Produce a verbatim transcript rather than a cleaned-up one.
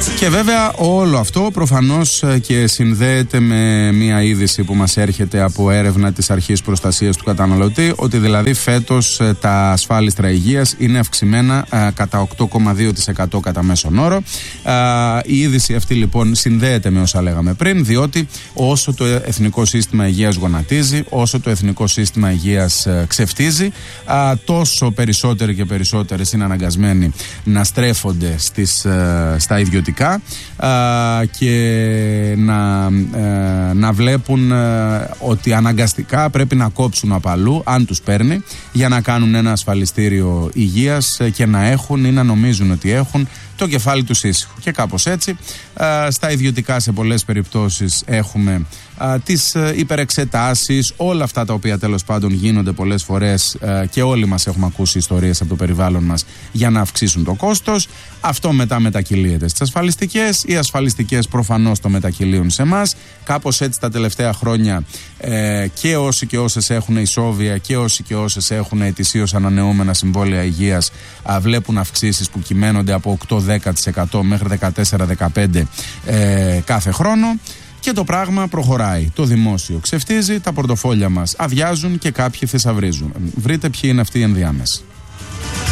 Και βέβαια όλο αυτό προφανώς και συνδέεται με μια είδηση που μας έρχεται από έρευνα της Αρχής Προστασίας του Καταναλωτή, ότι δηλαδή φέτος τα ασφάλιστρα υγείας είναι αυξημένα α, κατά οκτώ κόμμα δύο τοις εκατό κατά μέσον όρο. Α, η είδηση αυτή λοιπόν συνδέεται με όσα λέγαμε πριν, διότι όσο το Εθνικό Σύστημα Υγείας γονατίζει, όσο το Εθνικό Σύστημα Υγείας α, ξεφτίζει, α, τόσο περισσότεροι και περισσότερες είναι αναγκασμένοι να στρέφονται στις, α, στα ιδιωτικά α, και να, ε, να βλέπουν ε, ότι αναγκαστικά πρέπει να κόψουν από αλλού, αν τους παίρνει, για να κάνουν ένα ασφαλιστήριο υγείας και να έχουν ή να νομίζουν ότι έχουν το κεφάλι τους ήσυχο. Και κάπως έτσι α, στα ιδιωτικά σε πολλές περιπτώσεις έχουμε α, τις α, υπερεξετάσεις, όλα αυτά τα οποία τέλος πάντων γίνονται πολλές φορές α, και όλοι μας έχουμε ακούσει ιστορίες από το περιβάλλον μας για να αυξήσουν το κόστος. Αυτό μετά μετακυλίεται στις ασφαλιστικές, οι ασφαλιστικές προφανώς το μετακυλίουν σε εμάς. Κάπως έτσι τα τελευταία χρόνια ε, και όσοι και όσες έχουν ισόβια και όσοι και όσες έχουν ετησίως ανανεώμενα συμβόλαια υγείας α, βλέπουν αυξήσεις που κυμαίνονται από οκτώ με δέκα τοις εκατό μέχρι δεκατέσσερα με δεκαπέντε τοις εκατό ε, κάθε χρόνο. Και το πράγμα προχωράει. Το δημόσιο ξεφτίζει, τα πορτοφόλια μας αδειάζουν και κάποιοι θησαυρίζουν. Βρείτε ποιοι είναι αυτοί οι ενδιάμεσοι.